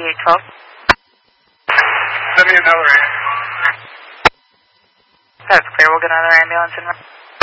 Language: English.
8812. Send me another ambulance. That's clear. We'll get another ambulance in.